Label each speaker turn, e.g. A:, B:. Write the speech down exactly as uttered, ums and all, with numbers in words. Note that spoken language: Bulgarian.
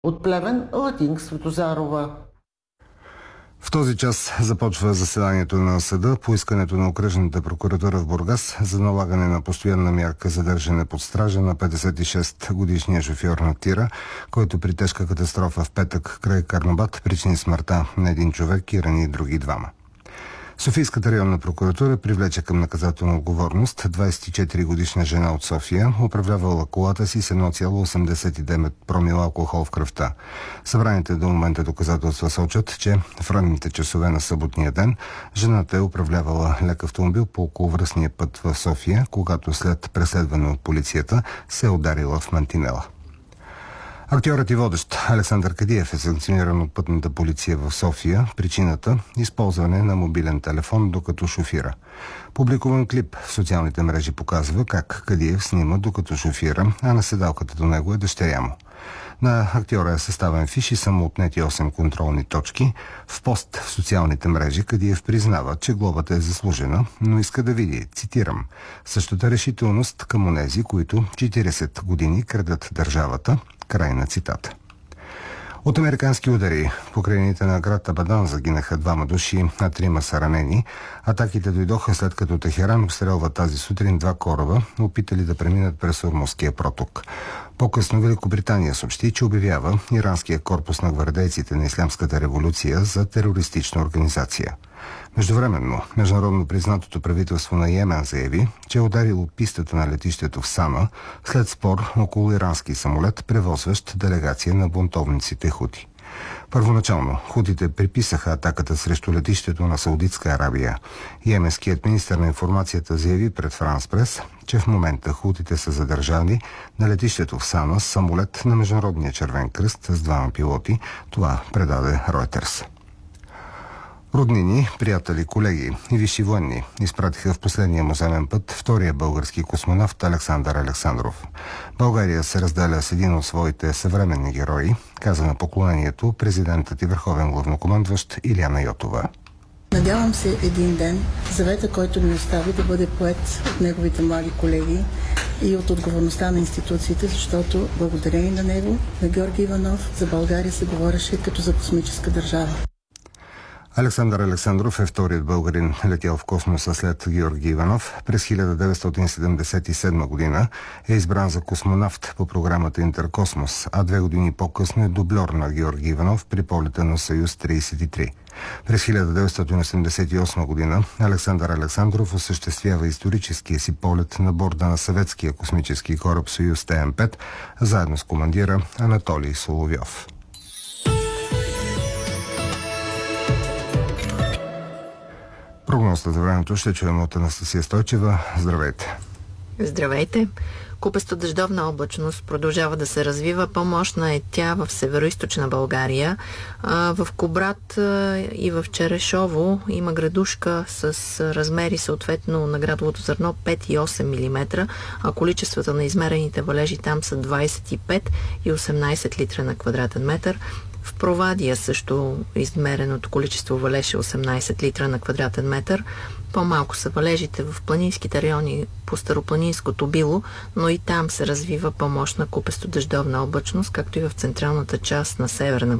A: От Плевен, Латинка Светозарова.
B: В този час започва заседанието на съда по искането на окръжната прокуратура в Бургас за налагане на постоянна мярка задържане под стража на петдесет и шест годишния шофьор на тира, който при тежка катастрофа в петък край Карнобат причини смъртта на един човек и рани други двама. Софийската районна прокуратура привлече към наказателна отговорност двадесет и четири годишна жена от София, управлявала колата си с едно цяло осемдесет и девет промила алкохол в кръвта. Събраните до момента доказателства сочат, че в ранните часове на съботния ден жената е управлявала лек автомобил по околовръстния път в София, когато след преследване от полицията се е ударила в мантинела. Актьорът и водещ Александър Кадиев е санкциониран от пътната полиция в София. Причината – използване на мобилен телефон докато шофира. Публикуван клип в социалните мрежи показва как Кадиев снима докато шофира, а на седалката до него е дъщеря му. На актьора е съставен фиш и са му отнети осем контролни точки. В пост в социалните мрежи Кадиев признава, че глобата е заслужена, но иска да види, цитирам, същата решителност към онези, които четиридесет години крадат държавата. Край на цитата. От американски удари по крайните на град Абадан загинаха двама души, а трима са ранени. Атаките дойдоха след като Техеран обстрелва тази сутрин два кораба, опитали да преминат през Ормузския проток. По-късно Великобритания съобщи, че обявява иранския корпус на гвардейците на Ислямската революция за терористична организация. Междувременно, международно признатото правителство на Йемен заяви, че е ударило пистата на летището в Сана след спор около ирански самолет, превозващ делегация на бунтовниците хути. Първоначално хутите приписаха атаката срещу летището на Саудитска Арабия. Йеменският министър на информацията заяви пред Франс Прес, че в момента хутите са задържани на летището в Сана с самолет на Международния червен кръст с двама пилоти. Това предаде Ройтерс. Роднини, приятели, колеги и висши военни изпратиха в последния му земен път втория български космонавт Александър Александров. България се разделя с един от своите съвременни герои, каза на поклонението президентът и върховен главнокомандващ Илияна Йотова.
C: Надявам се един ден завета, който ми остави, да бъде поет от неговите млади колеги и от отговорността на институциите, защото благодарение на него, на Георги Иванов, за България се говореше като за космическа държава.
B: Александър Александров е вторият българин, летял в космоса след Георги Иванов. През хиляда деветстотин седемдесет и седма година е избран за космонавт по програмата Интеркосмос, а две години по-късно е дубльор на Георги Иванов при полета на Съюз тридесет и три. През хиляда деветстотин осемдесет и осма година Александър Александров осъществява историческия си полет на борда на съветския космически кораб Съюз Т М пет, заедно с командира Анатолий Соловьов. Прогнозата за времето ще чуем от Анастасия Стойчева. Здравейте!
D: Здравейте! Купеста дъждовна облачност продължава да се развива. По-мощна е тя в североизточна България. В Кубрат и в Черешово има градушка с размери съответно на градовото зърно пет и осем милиметра, а количествата на измерените валежи там са двадесет и пет и осемнадесет литра на квадратен метър. В Провадия също измереното количество валеж е осемнадесет литра на квадратен метър. По-малко са валежите в планинските райони по Старопланинското Било, но и там се развива по-мощна купесто-дъждовна облачност, както и в централната част на Северна